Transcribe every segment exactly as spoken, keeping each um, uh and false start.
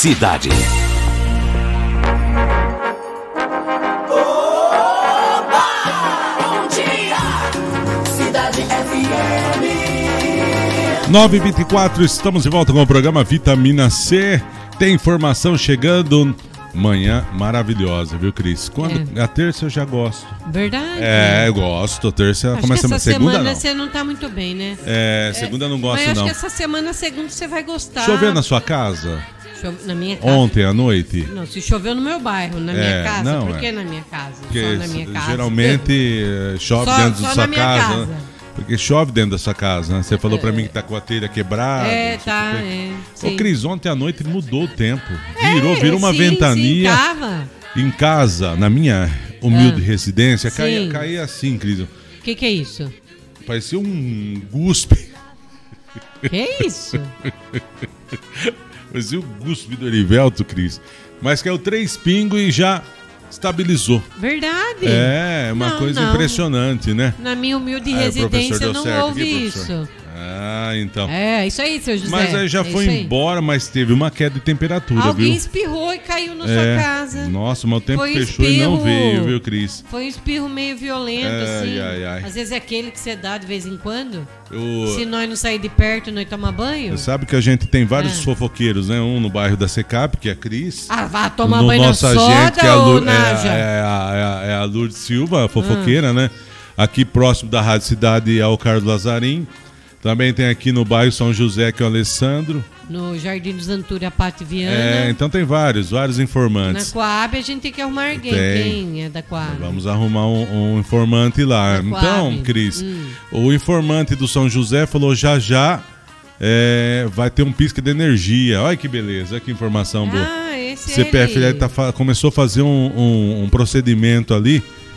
Cidade. nove e vinte e quatro, estamos de volta com o programa Vitamina C. Tem informação chegando. Manhã maravilhosa, viu, Cris? Quando é. A terça eu já gosto. Verdade? É, eu gosto. A terça acho começa que essa segunda semana não. Você não tá muito bem, né? É, segunda é, não gosto mas acho não. que essa semana, segunda, você vai gostar. Choveu na sua casa? Chove... Na minha casa? Ontem à noite? Não, se choveu no meu bairro, na é, minha casa. não, Por que é. na minha casa? Porque só na minha casa. Geralmente chove só, dentro só da sua na minha casa, casa. Né? Porque chove dentro da sua casa, né? Você falou pra mim que tá com a telha quebrada. É, tá, é. Ô, Cris, ontem à noite mudou o tempo. Virou, é, virou uma sim, ventania. Sim, tava. Em casa, na minha humilde ah, residência, caía, sim. caía assim, Cris. O que que é isso? Parecia um guspe. Que é isso? Parecia o guspe do Erivelto, Cris. Mas caiu três pingos e já estabilizou. Verdade. É, uma não, coisa não. impressionante, né? Na minha humilde ah, residência não certo. houve Aqui, isso. Ah, então. É, isso aí, seu José. Mas aí já é foi embora, mas teve uma queda de temperatura, Alguém viu? espirrou e caiu na é. sua casa. Nossa, mas o tempo foi fechou espirro, e não veio, viu, Cris? Foi um espirro meio violento, ai, assim. Ai, ai. Às vezes é aquele que você dá de vez em quando. Eu... Se nós não sair de perto, nós tomar banho. Você sabe que a gente tem vários é. fofoqueiros, né? Um no bairro da Secap, que é a Cris. Ah, vá tomar no banho nossa na soda gente, que é a, ou Lu... Naja? É, é, a, é a Lourdes Silva, a fofoqueira, ah. né? Aqui próximo da Rádio Cidade é o Carlos Lazarim. Também tem aqui no bairro São José, que é o Alessandro. No Jardim dos Antúria, a Pati Viana. É, então tem vários, vários informantes. Na Coab a gente tem que arrumar alguém. Tem. Quem é da Coab? Vamos arrumar um, um informante lá. Da então, Coab. Cris, hum. o informante do São José falou já já é, vai ter um pisca de energia. Olha que beleza, olha que informação boa. Ah, esse C P F ele. tá, começou a fazer um, um, um procedimento ali.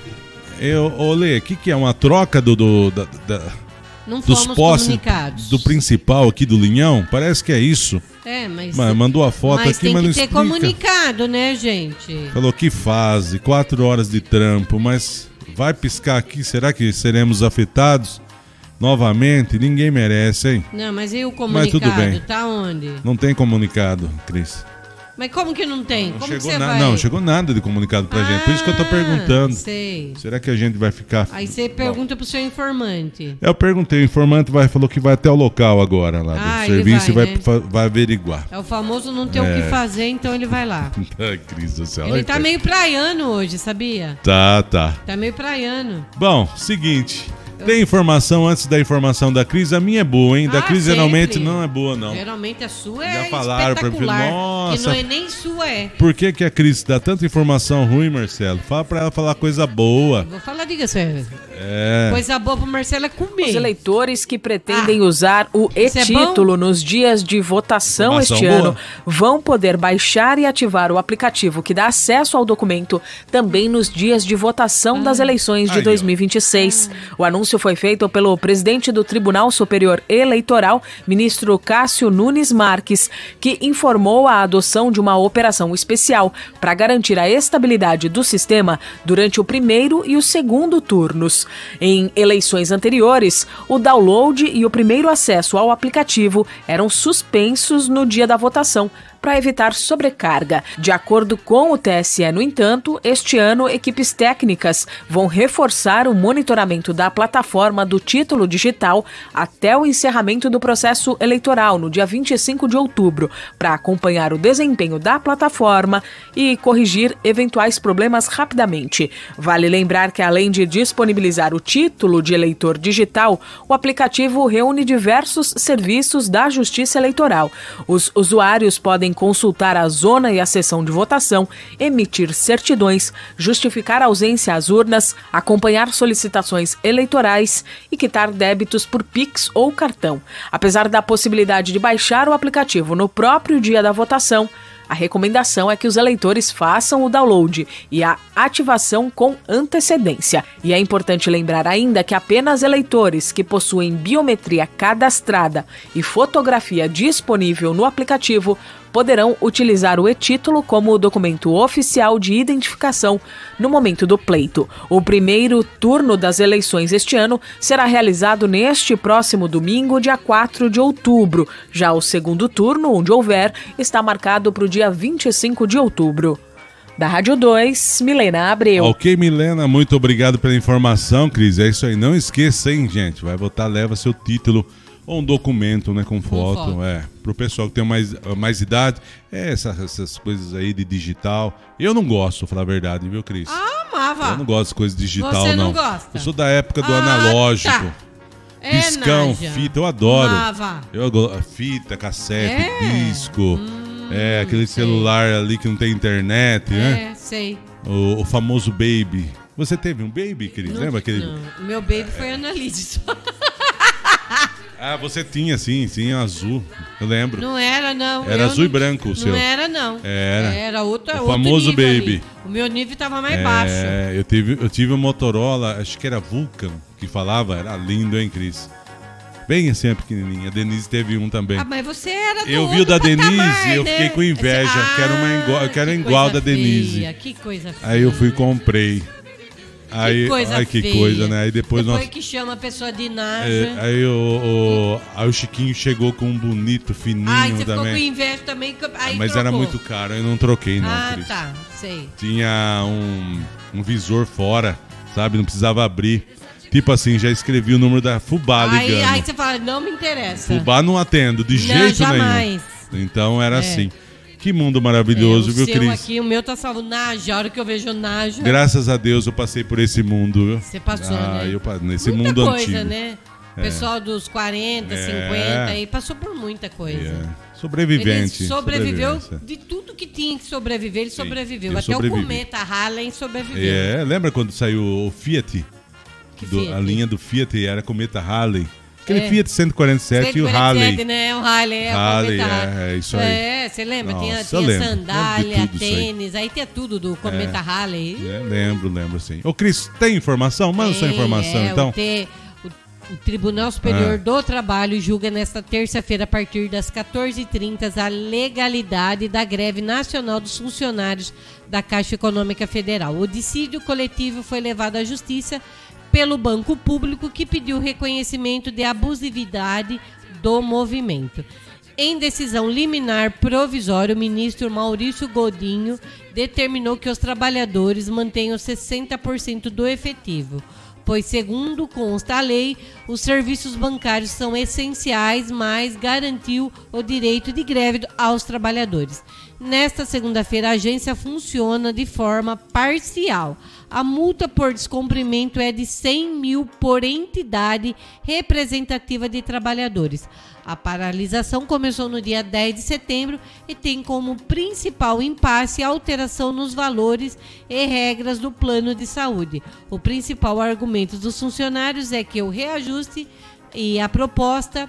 Eu olhei, o que, que é? Uma troca do... do da, da, Não dos fomos postes comunicados. do principal aqui do Linhão, parece que é isso. É, mas, mas mandou a foto mas aqui, mas não explica. Tem que ter comunicado, né, gente? Falou que fase, quatro horas de trampo, mas vai piscar aqui, será que seremos afetados novamente? Ninguém merece, hein? Não, mas e o comunicado? Mas tudo bem. Tá onde? Não tem comunicado, Cris. Mas como que não tem? Não como chegou que você na... vai? Não, chegou nada de comunicado pra ah, gente. Por isso que eu tô perguntando. Sei. Será que a gente vai ficar... Aí você pergunta pro seu informante. Eu perguntei, o informante vai, falou que vai até o local agora lá ah, do serviço vai, e vai, né? vai averiguar. É o famoso não ter é. o que fazer, então ele vai lá. Ai, Cris do céu. Ele tá meio praiano hoje, sabia? Tá, tá. Tá meio praiano. Bom, seguinte... Tem informação antes da informação da Cris? A minha é boa, hein? Da ah, Cris sempre. geralmente não é boa, não. Geralmente a sua Já é falaram espetacular. Pra... Nossa. Que não é nem sua, é. Por que, que a Cris dá tanta informação ruim, Marcelo? Fala pra ela falar coisa boa. Vou falar, diga você. É. Coisa boa pro Marcelo é comer. Os eleitores que pretendem ah, usar o e-título é nos dias de votação informação este boa. ano vão poder baixar e ativar o aplicativo que dá acesso ao documento também nos dias de votação ah. das eleições de Ai, dois mil e vinte e seis. Ah. O anúncio foi feito pelo o presidente do Tribunal Superior Eleitoral, ministro Cássio Nunes Marques, que informou a adoção de uma operação especial para garantir a estabilidade do sistema durante o primeiro e o segundo turnos. Em eleições anteriores, o download e o primeiro acesso ao aplicativo eram suspensos no dia da votação, para evitar sobrecarga. De acordo com o T S E, no entanto, este ano, equipes técnicas vão reforçar o monitoramento da plataforma do título digital até o encerramento do processo eleitoral, no dia vinte e cinco de outubro, para acompanhar o desempenho da plataforma e corrigir eventuais problemas rapidamente. Vale lembrar que, além de disponibilizar o título de eleitor digital, o aplicativo reúne diversos serviços da Justiça Eleitoral. Os usuários podem consultar a zona e a sessão de votação, emitir certidões, justificar ausência às urnas, acompanhar solicitações eleitorais e quitar débitos por Pix ou cartão. Apesar da possibilidade de baixar o aplicativo no próprio dia da votação, a recomendação é que os eleitores façam o download e a ativação com antecedência. E é importante lembrar ainda que apenas eleitores que possuem biometria cadastrada e fotografia disponível no aplicativo poderão utilizar o e-título como documento oficial de identificação no momento do pleito. O primeiro turno das eleições este ano será realizado neste próximo domingo, dia quatro de outubro. Já o segundo turno, onde houver, está marcado para o dia vinte e cinco de outubro. Da Rádio dois, Milena Abreu. Ok, Milena, muito obrigado pela informação, Cris. É isso aí. Não esqueça, hein, gente? Vai votar, leva seu título ou um documento, né, com foto. Com foto. É, pro pessoal que tem mais, mais idade, é essas, essas coisas aí de digital. Eu não gosto, pra falar a verdade, viu, Cris? Ah, amava. Eu não gosto de coisa digital, Você não não. gosta? Eu sou da época do ah, analógico. Tá. Discão, é, fita, eu adoro. Amava. Eu adoro fita, cassete, É? disco. Hum, é, aquele sei. celular ali que não tem internet, né? É, sei. O, o famoso Baby. Você teve um Baby, Cris? Não, Lembra aquele? Não, o meu baby foi analítico. Ah, você tinha, sim, sim, azul. Eu lembro. Não era, não. Era Eu azul não, e branco o seu. Não era, não. Era. Era outro, O outro famoso nível baby. ali. O meu nível tava mais É, baixo. eu tive, eu tive um Motorola, acho que era Vulcan, que falava, era lindo, hein, Cris? Bem assim, a pequenininha. A Denise teve um também. Ah, mas você era do Eu vi o outro da Denise patamar, e eu né? fiquei com inveja. Ah, quero uma igual, eu quero que igual coisa da Denise. feia, que coisa feia. Aí eu fui e comprei. Aí, que coisa ai, que feia. coisa, né? Aí depois, depois nós, que chama a pessoa de Naja. é, aí, o, o, aí o Chiquinho chegou com um bonito, fininho Ai, você também. ficou com inveja também. Aí Mas trocou. era muito caro, eu não troquei não, Ah, Cris. tá, sei. Tinha um, um visor fora, sabe? Não precisava abrir. Tipo assim, já escrevi o número da Fubá Aí, ligando. aí você fala, não me interessa. Fubá não atendo, de Não, jeito jamais. nenhum. Então era É. assim. Que mundo maravilhoso, É, o viu, seu Cris? aqui, o meu tá salvo Naja. A hora que eu vejo Naja. Graças a Deus eu passei por esse mundo, viu? Você passou, ah, né? Eu, pa- nesse muita mundo coisa, antigo. né? O pessoal dos quarenta, É. cinquenta aí passou por muita coisa. É. Sobrevivente. Ele sobreviveu sobrevivência. de tudo que tinha que sobreviver, ele sobreviveu. eu Até sobrevivi. o cometa Halley sobreviveu. É, lembra quando saiu o Fiat? Que Do- Fiat? A linha do Fiat era cometa Halley. Aquele É. Fiat cento e quarenta e sete e o cento e quarenta e sete, Halley. né? O Halley, é Halley, o cometa é, Halley. é isso aí. É, você lembra? Nossa, tinha eu tinha lembro. sandália, Lembro de tudo isso aí. tênis, aí tinha tudo do cometa Halley. É, lembro, lembro sim. Ô, Cris, tem informação? Manda sua Tem, informação, é, então. O, T- o- o Tribunal Superior Ah. do Trabalho julga nesta terça-feira, a partir das quatorze e trinta, a legalidade da greve nacional dos funcionários da Caixa Econômica Federal. O dissídio coletivo foi levado à Justiça pelo Banco Público, que pediu reconhecimento de abusividade do movimento. Em decisão liminar provisória, o ministro Maurício Godinho determinou que os trabalhadores mantenham sessenta por cento do efetivo, pois, segundo consta a lei, os serviços bancários são essenciais, mas garantiu o direito de greve aos trabalhadores. Nesta segunda-feira, a agência funciona de forma parcial. A multa por descumprimento é de cem mil por entidade representativa de trabalhadores. A paralisação começou no dia dez de setembro e tem como principal impasse a alteração nos valores e regras do plano de saúde. O principal argumento dos funcionários é que o reajuste e a proposta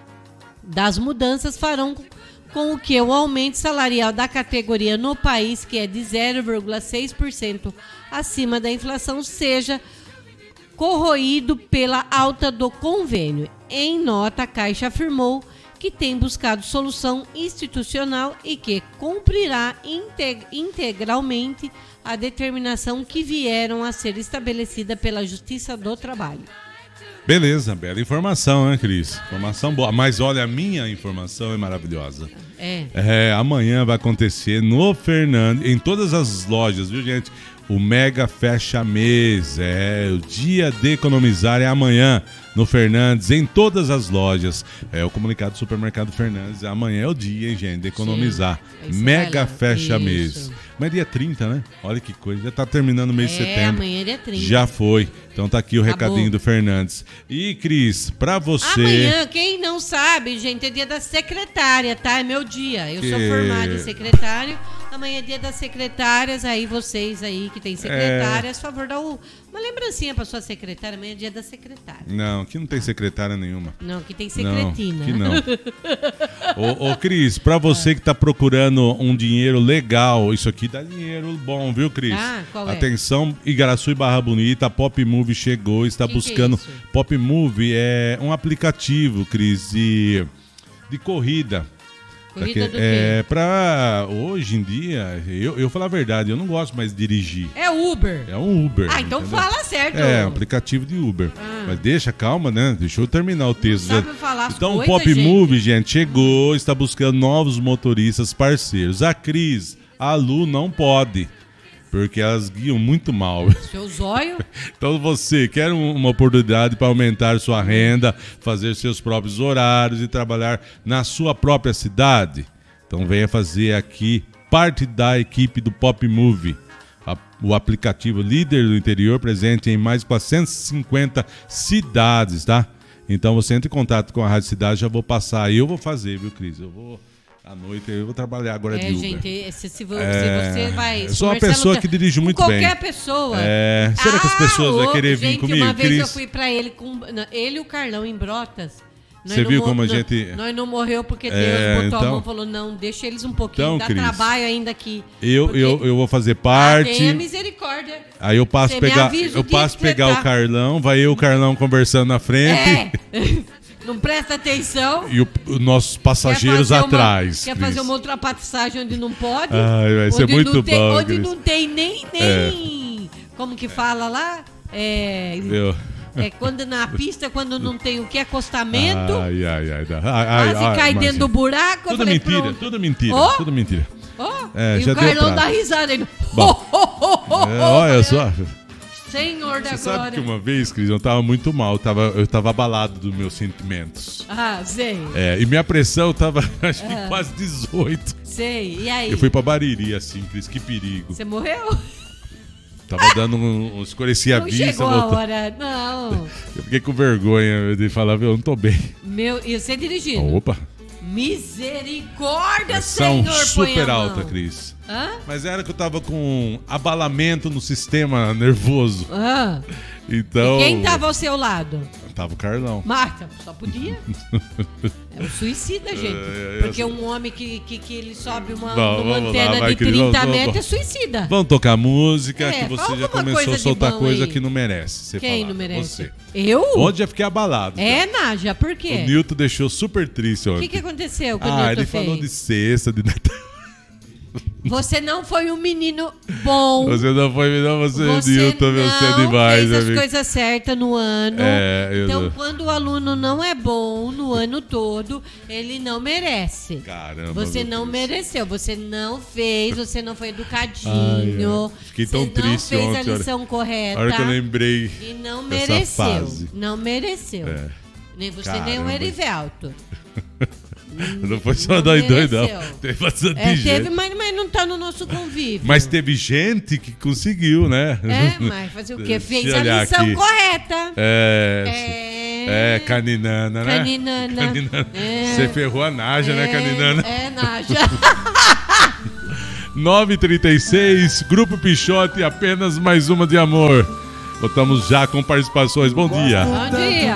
das mudanças farão com que o aumento salarial da categoria no país, que é de zero vírgula seis por cento acima da inflação, seja corroído pela alta do convênio. Em nota, a Caixa afirmou que tem buscado solução institucional e que cumprirá integ- integralmente a determinação que vieram a ser estabelecida pela Justiça do Trabalho. Beleza, bela informação, né, Cris? Informação boa. Mas olha, a minha informação é maravilhosa. É. É, amanhã vai acontecer no Fernandes, em todas as lojas, viu, gente? O Mega Fecha Mês. É, o dia de economizar é amanhã no Fernandes, em todas as lojas. É o comunicado do Supermercado Fernandes. Amanhã é o dia, hein, gente, de economizar. Sim. Aí você Mega vai lá. Fecha Isso. Mês. Mas é dia trinta, né? Olha que coisa. Já tá terminando o mês de É, setembro. amanhã é dia trinta. Já foi. Então tá aqui o Acabou. recadinho do Fernandes. E, Cris, pra você... Amanhã, quem não sabe, gente, é dia da secretária, tá? É meu dia. Eu sou Que- formada em secretário. Amanhã é dia das secretárias. Aí vocês aí que tem secretárias, por favor, dá um- uma lembrancinha pra sua secretária. Amanhã é dia da secretária. Não, aqui não tem secretária nenhuma. Não, que tem Não, secretina. que não. ô, ô, Cris, pra você que tá procurando um dinheiro legal, isso aqui dá dinheiro bom, viu, Cris? Ah, qual é? Atenção, Igaraçu e Barra Bonita, a Pop Move chegou, está Que que é buscando... isso? Pop Move é um aplicativo, Cris, de, de corrida. Corrida do quê? É, pra hoje em dia, eu, eu falar a verdade, eu não gosto mais de dirigir. É Uber. É um Uber. Ah, então entendeu? fala certo. É, um aplicativo de Uber. Ah. Mas deixa, calma, né? Deixa eu terminar o texto. Não sabe falar as Então o coisas, Pop gente. Move, gente, chegou, está buscando novos motoristas parceiros. A Cris, a Lu não pode, porque elas guiam muito mal. Seu zóio. Então você quer um- uma oportunidade para aumentar sua renda, fazer seus próprios horários e trabalhar na sua própria cidade? Então venha fazer aqui parte da equipe do Pop Move, a- o aplicativo líder do interior, presente em mais de quatrocentas e cinquenta cidades, tá? Então você entra em contato com a Rádio Cidade, já vou passar. Eu vou fazer, viu, Cris? Eu vou à noite, eu vou trabalhar agora É, de Uber. gente, se, se, vo- É, se você vai... eu se sou o uma Marcelo pessoa tá- que dirige com muito qualquer bem. pessoa. É, será que as pessoas vão ô, querer vir gente, comigo, uma vez Cris? eu fui pra ele com... não, ele e o Carlão em Brotas. Nós Você não viu mo- como a não- gente- Nós não morreu porque Deus É, botou a então- mão e falou, não, deixa eles um pouquinho, Então, dá Cris, trabalho ainda aqui. Eu, Porque- eu, eu vou fazer Ah, parte. tenha misericórdia. Aí eu passo Você me pegar, avisa o eu dia passo que você pegar tá. o Carlão, vai eu e o Carlão conversando na frente É, não presta atenção. e o- os nossos passageiros Quer fazer uma- atrás. Quer Cris. fazer uma ultrapassagem onde não pode? Ai, vai ser onde muito não tem, bom, Onde Cris. não tem nem, nem... Como que fala lá? É, Eu- é quando na pista, quando não tem o que? Acostamento. Ai, ai, ai. dá- ai, ai, quase ai, cai imagina. dentro do buraco. eu Tudo falei, mentira, pronto. tudo mentira, Ó. tudo mentira. Ó, É, e já o deu Carlão prazo. dá risada. Ele... Bom. É, olha só. Senhor da Você sabe glória. que uma vez, Cris, eu tava muito mal, eu tava, eu tava abalado dos meus sentimentos. Ah, sei, É, e minha pressão tava, acho que Ah. quase dezoito. sei. E aí? Eu fui pra Bariri, assim, Cris, que perigo. Você morreu? Tava dando um, um escurecia a Não vista. chegou a voltou. hora, não. Eu fiquei com vergonha de falar, eu não tô bem. Meu, e você dirigindo? Opa, Misericórdia, pressão Senhor, põe super a alta, mão. Cris. Hã? Mas era que eu tava com abalamento no sistema nervoso. Hã? Então. E quem tava ao seu lado? Tava o Carlão. Marta, só podia. É um suicida, gente. É, é, Porque é. um homem que, que, que ele sobe uma, Bom, numa vamos antena lá, vai, de Cris, trinta vamos, metros vamos. é suicida. Vamos tocar música, É, que você fala já alguma começou coisa a de soltar bom coisa aí. que não merece. Você Quem falar, não merece? Você. Eu? Ontem já fiquei abalado. É, já. Nádia, por O quê? Nilton deixou super triste O ontem. que, que aconteceu que o ah, Nilton ele fez? falou de sexta, de Natal. Você não foi um menino bom. Você não foi, não, você, Você Nilton, não você é demais, fez as amigo. coisas certas no ano. É, eu então, não- quando o aluno não é bom no ano todo, ele não merece. Caramba. Você meu não Deus. mereceu, você não fez, você não foi educadinho. Ai, ai. Fiquei tão você triste não fez ontem, a olha. lição correta. A hora que eu lembrei. E não dessa mereceu. fase. Não mereceu. É. Nem você, nem o Caramba. Erivelto. Não foi só Não nós dois, não. mereceu. Teve bastante É, gente. teve, mas, mas não tá no nosso convívio. Mas teve gente que conseguiu, né? É, mas fazer o quê? Deixa Fez eu a olhar lição aqui. correta. É. É. É, caninana, né? Caninana. Caninana. É. Você ferrou a Naja, né, caninana? É, Nádia. nove e trinta e seis, Grupo Pichote, apenas mais uma de amor. Voltamos já com participações. Bom dia. Bom dia.